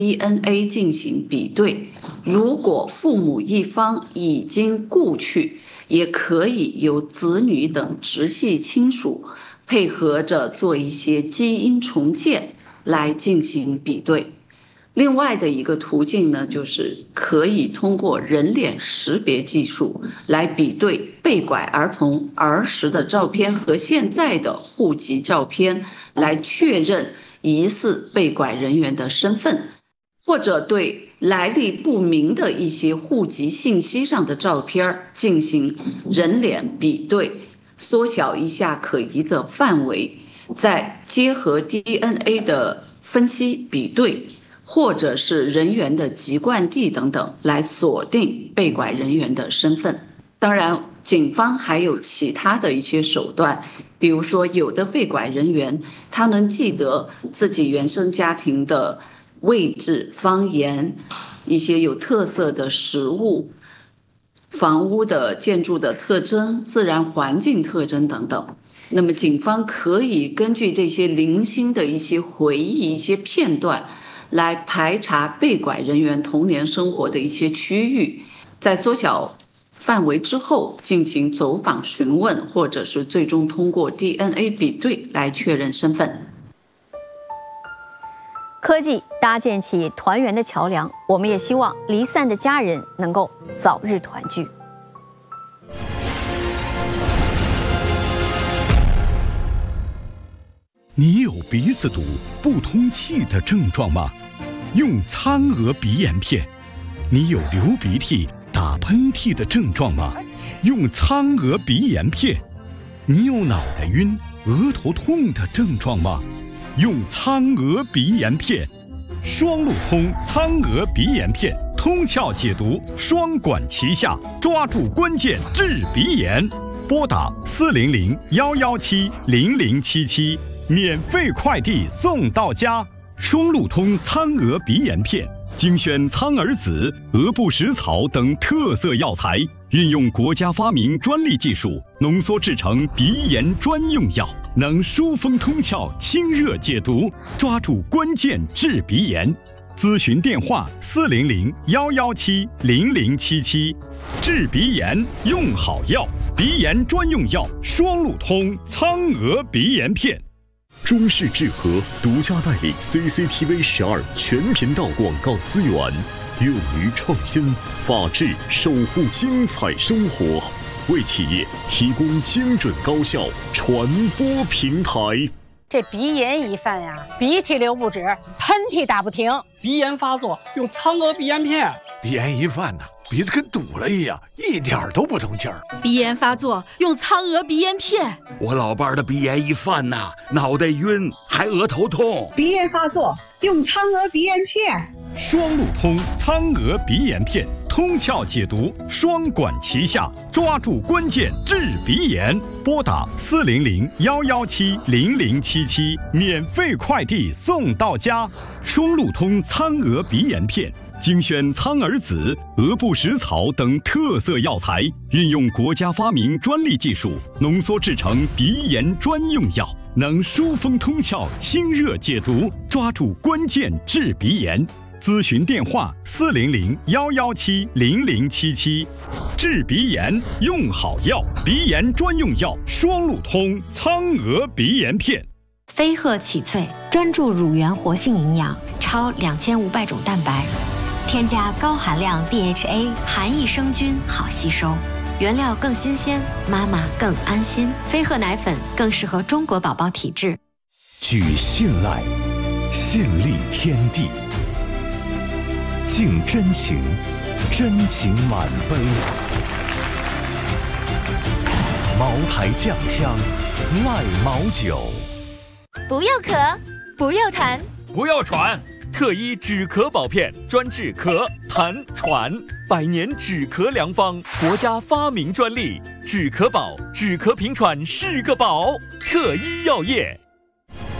DNA 进行比对。如果父母一方已经故去，也可以由子女等直系亲属配合着做一些基因重建来进行比对。另外的一个途径呢，就是可以通过人脸识别技术来比对被拐儿童儿时的照片和现在的户籍照片，来确认疑似被拐人员的身份，或者对来历不明的一些户籍信息上的照片进行人脸比对，缩小一下可疑的范围，再结合 DNA 的分析比对，或者是人员的籍贯地等等，来锁定被拐人员的身份。当然，警方还有其他的一些手段，比如说有的被拐人员他能记得自己原生家庭的位置、方言、一些有特色的食物、房屋的建筑的特征、自然环境特征等等。那么警方可以根据这些零星的一些回忆、一些片段来排查被拐人员童年生活的一些区域，在缩小范围之后进行走访询问，或者是最终通过 DNA 比对来确认身份。 科技搭建起团圆的桥梁，我们也希望离散的家人能够早日团聚。 你有鼻子堵、不通气的症状吗？用苍娥鼻炎片。你有流鼻涕、打喷嚏的症状吗？用苍娥鼻炎片。你有脑袋晕、额头痛的症状吗？用苍娥鼻炎片。双路通苍娥鼻炎片，通窍解毒，双管齐下，抓住关键治鼻炎。拨打400-117-0077，免费快递送到家。双路通苍娥鼻炎片，精选苍耳子、鹅不食草等特色药材，运用国家发明专利技术，浓缩制成鼻炎专用药，能疏风通窍、清热解毒，抓住关键治鼻炎。咨询电话400-117-0077。治鼻炎用好药，鼻炎专用药双路通苍娥鼻炎片。 中视智和独家代理 CCTV12全频道广告资源，勇于创新，法治守护精彩生活，为企业提供精准高效传播平台。 这鼻炎一犯呀，鼻涕流不止，喷嚏打不停。 鼻炎发作用苍娥鼻炎片。 鼻炎一犯呢，鼻子跟堵了一样，一点都不通气儿。 鼻炎发作用苍娥鼻炎片。 我老伴儿的鼻炎一犯呐，脑袋晕，还额头痛。 鼻炎发作用苍娥鼻炎片。 双路通苍娥鼻炎片，通窍解毒，双管齐下，抓住关键治鼻炎。拨打400-117-0077，免费快递送到家。双路通苍娥鼻炎片，精选苍耳子、鹅不食草等特色药材，运用国家发明专利技术，浓缩制成鼻炎专用药，能疏风通窍、清热解毒，抓住关键治鼻炎。咨询电话400-117-0077。治鼻炎用好药，鼻炎专用药双路通苍娥鼻炎片。 飞鹤启萃专注乳源活性营养，超2500种蛋白，添加高含量 DHA， 含益生菌，好吸收，原料更新鲜，妈妈更安心。飞鹤奶粉更适合中国宝宝体质。 举信赖，信立天地。敬真情，真情满杯。茅台酱香，赖茅酒。 不要咳，不要痰， 不要喘，特医止咳宝片，专治咳、痰、喘，100年止咳良方，国家发明专利，止咳宝，止咳平喘是个宝。特医药业。